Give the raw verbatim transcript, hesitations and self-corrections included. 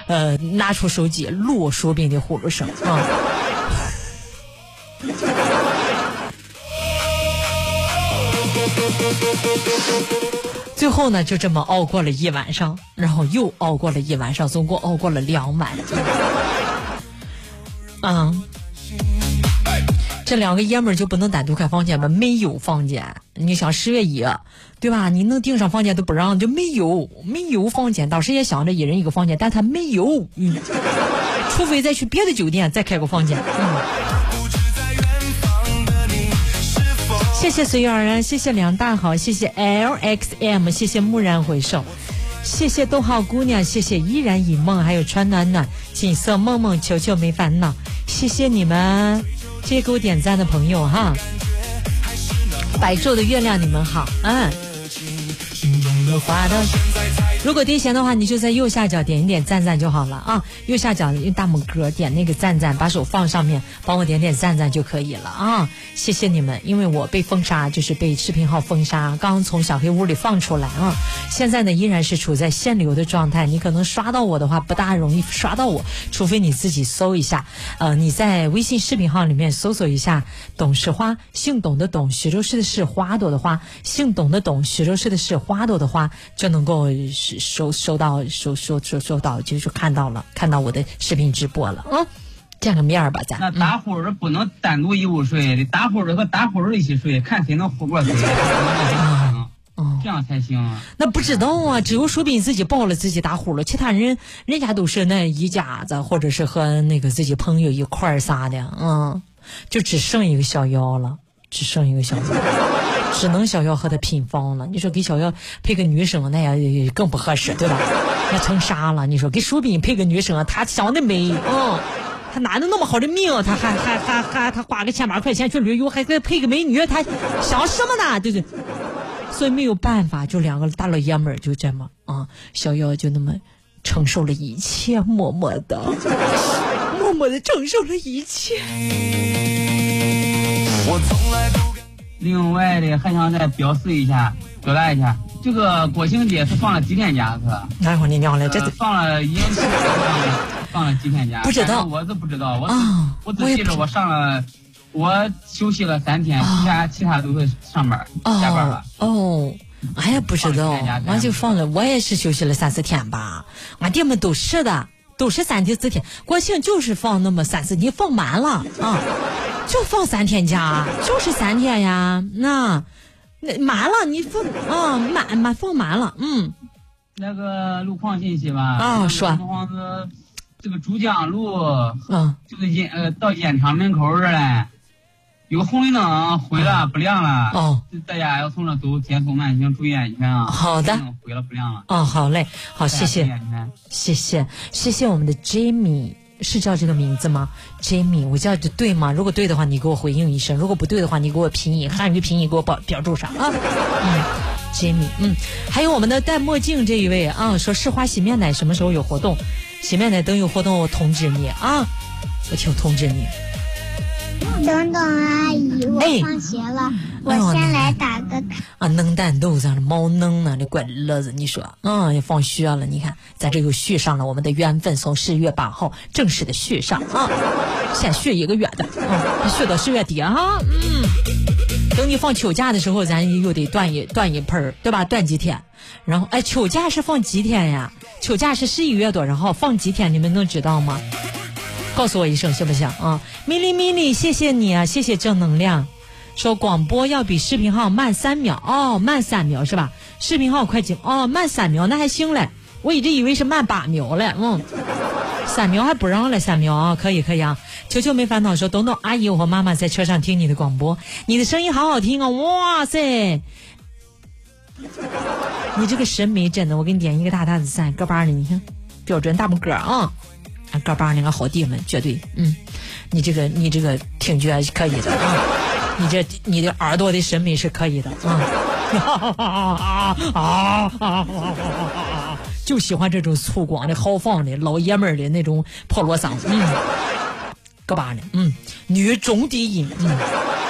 呃，拿出手机录说不定的呼噜声啊。最后呢，就这么熬过了一晚上，然后又熬过了一晚上，总共熬过了两晚。嗯，这两个爷们儿就不能单独开房间吗？没有房间。你想十月一，对吧？你能订上房间都不让，就没有没有房间。当时也想着一人一个房间，但他没有，嗯，除非再去别的酒店再开个房间。嗯。谢谢随遇而安，谢谢梁大豪，谢谢 L X M， 谢谢蓦然回首，谢谢逗号姑娘，谢谢依然以梦，还有川暖暖，锦瑟梦梦，球球没烦恼，谢谢你们这些给我点赞的朋友哈。白昼的月亮你们好，嗯。如果低闲的话，你就在右下角点一点赞赞就好了啊！右下角用大拇哥点那个赞赞，把手放上面，帮我点点赞赞就可以了啊！谢谢你们，因为我被封杀，就是被视频号封杀，刚从小黑屋里放出来啊！现在呢依然是处在限流的状态，你可能刷到我的话不大容易刷到我，除非你自己搜一下，呃，你在微信视频号里面搜索一下董事花，姓董的董，徐州市的是花朵的花，姓董的董，徐州市的是花朵的花，就能够收收到收收收收到，就是看到了，看到我的视频直播了，嗯，见个面儿吧，咱。 那打呼儿不能单独一屋睡，得打呼儿和打呼儿一起睡，看谁能呼过谁，啊嗯，这样才行啊。 那不知道啊，只有说不定自己抱了自己打呼了，其他人人家都是那一家子，或者是和那个自己朋友一块儿啥的，嗯，就只剩一个小妖了，只剩一个小妖。只能小妖和他拼房了，你说给小妖配个女生那样更不合适，对吧？那成啥了？你说给舒斌配个女生，他想得美，嗯，他哪能那么好的命？他还还还还他花个千把块钱去旅游，还给配个美女，他想什么呢？对不对？所以没有办法，就两个大老爷们儿就这么啊，小妖就那么承受了一切，默默的，默默的承受了一切。 我从来不。另外的还想再表示一下，表达一下，这个国庆节是放了几天假是吧？ 哎我你娘嘞，这、呃、 放了已经放了几天假？ 不知道， 我是不知道，我、哦、我只记得我上了，我休息了三天，其他、哦、其他都是上班、哦、下班了。 哦，俺也不知道，我就放了，我也是休息了三四天吧。俺弟们都是的，都是三天四天，国庆就是放那么三四天，放满了啊。就放三天假，就是三天呀，那那满了，你放啊满满放满了，嗯。 那个路况信息吧， 啊，说。 黄子这个珠江路， 嗯， 就是烟呃到烟厂门口这嘞，有个红绿灯毁了不亮了， 哦， 大家要从这走，减速慢行，注意安全啊。 好的。 毁了不亮了。 哦，好嘞，好，谢谢，谢谢，谢谢我们的 Jamie。是叫这个名字吗 ？Jamie， 我叫的对吗？如果对的话，你给我回应一声；如果不对的话，你给我拼音，汉语拼音给我标标注上啊。嗯 ，Jamie， 嗯，还有我们的戴墨镜这一位啊，说世华洗面奶什么时候有活动？洗面奶等有活动我通知你啊，我听通知你。 等等阿姨，我放学了，哎、我先来打个卡。 啊，能蛋豆子猫能呢，这乖乐子，你说，嗯，也放学了，你看，咱这又续上了我们的缘分，从十月八号正式的续上啊，先续一个月的，嗯，续到十月底啊，嗯，等你放秋假的时候，咱又得断一断一盆，对吧？断几天，然后，哎，秋假是放几天呀？秋假是十一月多少号？放几天？你们能知道吗？告诉我一声行不行啊？米粒米粒，谢谢你啊，谢谢正能量。说广播要比视频号慢三秒哦，慢三秒是吧？视频号快进哦，慢三秒那还行嘞，我一直以为是慢八秒嘞，嗯，三秒还不让了，三秒啊，可以可以啊。球球没烦恼说，东东阿姨，我和妈妈在车上听你的广播，你的声音好好听啊、哦，哇塞！你这个审美真的，我给你点一个大大的赞，个把的，你看标准大拇哥啊。哥巴那个好弟们，绝对，嗯，你这个你这个听觉可以的啊，你这你的耳朵的审美是可以的啊，啊啊，就喜欢这种粗犷的豪放的老爷们儿的那种破锣嗓，嗯，哥巴呢，嗯，女中低音，嗯。